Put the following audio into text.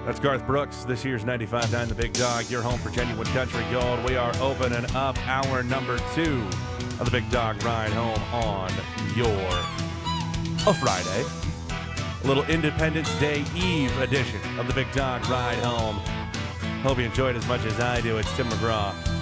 That's Garth Brooks, this year's 95.9 The Big Dog, your home for genuine country gold. We are opening up hour number 2 of The Big Dog Ride Home on your Friday. A little Independence Day Eve edition of The Big Dog Ride Home. Hope you enjoyed as much as I do. It's Tim McGraw